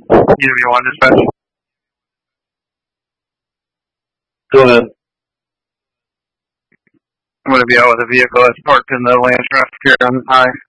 UW1 dispatch. Go ahead. I'm going to be out with a vehicle that's parked in the lane of traffic here on high.